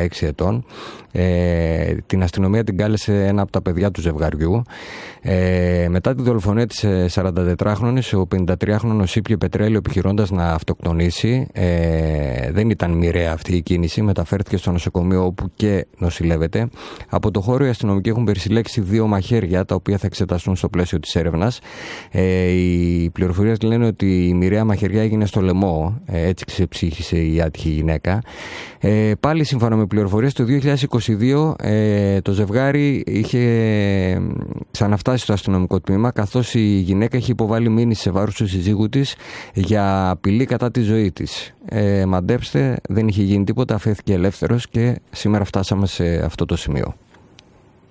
16 ετών. Την αστυνομία την κάλεσε ένα από τα παιδιά του ζευγαριού. Μετά τη δολοφονία της 44χρονης, ο 53χρονος ήπιε πετρέλαιο επιχειρώντας να αυτοκτονήσει. Δεν ήταν μοιραία αυτή η κίνηση. Μεταφέρθηκε στο νοσοκομείο, όπου και νοσηλεύεται. Από το χώρο οι αστυνομικοί έχουν περισυλλέξει 2 μαχαίρια, τα οποία θα εξεταστούν στο πλαίσιο της έρευνας. Οι πληροφορίες λένε ότι η μοιραία μαχαιριά έγινε στο λαιμό. Έτσι ξεψύχησε η άτυχη γυναίκα. Πάλι σύμφωνα με πληροφορίες, το 2022 το ζευγάρι είχε ξαναφτάσει στο αστυνομικό τμήμα, καθώς η γυναίκα είχε υποβάλει μήνυση σε βάρος του συζύγου της για απειλή κατά τη ζωή της. Μαντέψτε, δεν είχε γίνει τίποτα, αφέθηκε ελεύθερος και σήμερα φτάσαμε σε αυτό το σημείο.